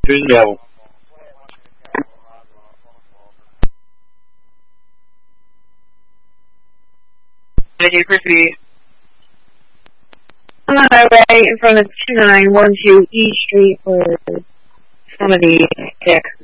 Tuesday. Thank you, Chrissy. On the highway in front of 2912 E Street for somebody pick.